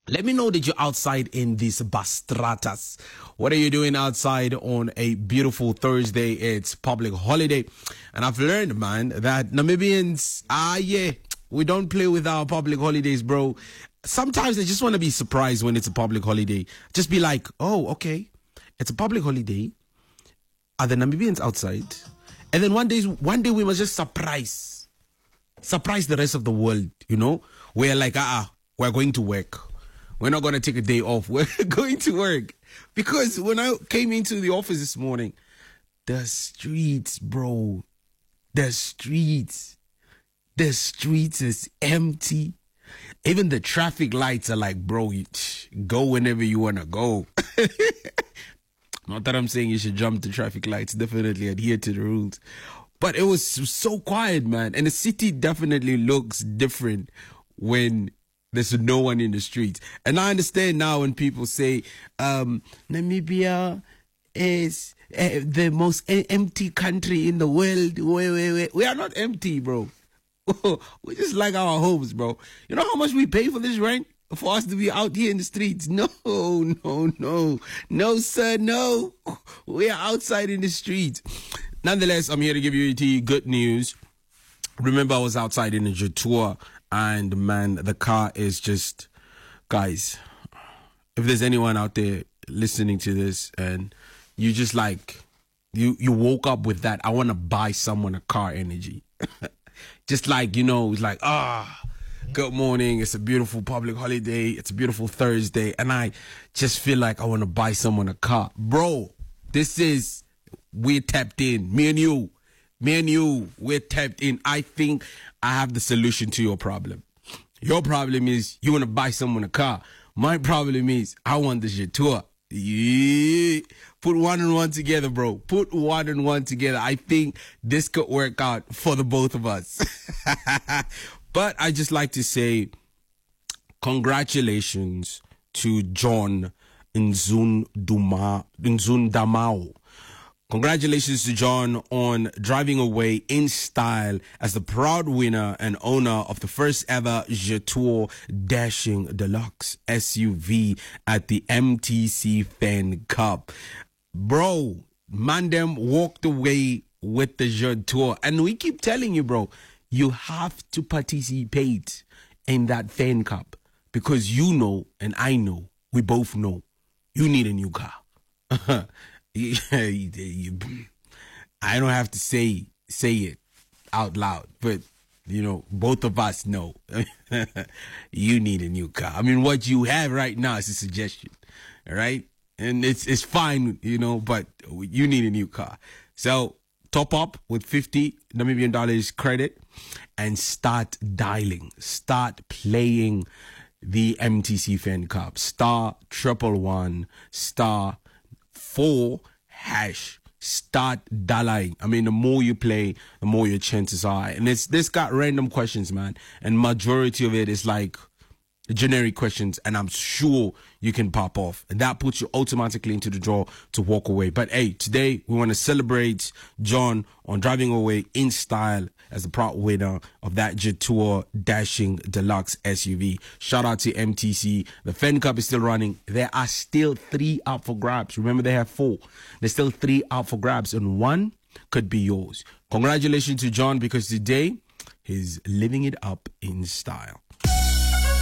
Let me know that you're outside in these Bastratas. What are you doing outside on a beautiful Thursday? It's public holiday. And I've learned, man, that Namibians, we don't play with our public holidays, bro. Sometimes I just want to be surprised when it's a public holiday. Just be like, oh, okay, it's a public holiday. Are the Namibians outside? And then one day we must just surprise the rest of the world, you know? We're like, we're going to work. We're not going to take a day off. We're going to work. Because when I came into the office this morning, the streets, bro, the streets is empty. Even the traffic lights are like, bro, go whenever you want to go. Not that I'm saying you should jump the traffic lights. Definitely adhere to the rules. But it was so quiet, man. And the city definitely looks different when there's no one in the streets. And I understand now when people say Namibia is the most empty country in the world. We are not empty, bro. We just like our homes, bro. You know how much we pay for this rent? For us to be out here in the streets? No, sir, no. We are outside in the streets. Nonetheless, I'm here to give you the good news. Remember, I was outside in the Jetua, and man, the car is just, guys, if there's anyone out there listening to this and you just like, you woke up with that, I want to buy someone a car energy. Just like, it's like, good morning. It's a beautiful public holiday. It's a beautiful Thursday. And I just feel like I want to buy someone a car. Bro, we're tapped in. Me and you, we're tapped in. I think I have the solution to your problem. Your problem is you want to buy someone a car. My problem is I want this Jetua. Yeah. Put one and one together, bro. Put one and one together. I think this could work out for the both of us. But I just like to say congratulations to John Nzundamao. Congratulations to John on driving away in style as the proud winner and owner of the first ever Jetua Dashing Deluxe SUV at the MTC Fan Cup. Bro, Mandem walked away with the Jetua. And we keep telling you, bro, you have to participate in that Fan Cup because you know and I know, we both know, you need a new car. I don't have to say it out loud, but both of us know you need a new car. I mean, what you have right now is a suggestion, all right? And it's fine, but you need a new car. So top up with 50 Namibian dollars credit and start dialing, start playing the MTC Fan Cup, *111 *4#. Start dialing. I mean, the more you play, the more your chances are. And this got random questions, man. And majority of it is like generic questions, and I'm sure you can pop off. And that puts you automatically into the draw to walk away. But hey, today we want to celebrate John on driving away in style as the proud winner of that Jetua Dashing Deluxe SUV. Shout out to MTC. The Fan Cup is still running. There are still 3 up for grabs. Remember, they have 4. There's still 3 up for grabs, and 1 could be yours. Congratulations to John, because today he's living it up in style.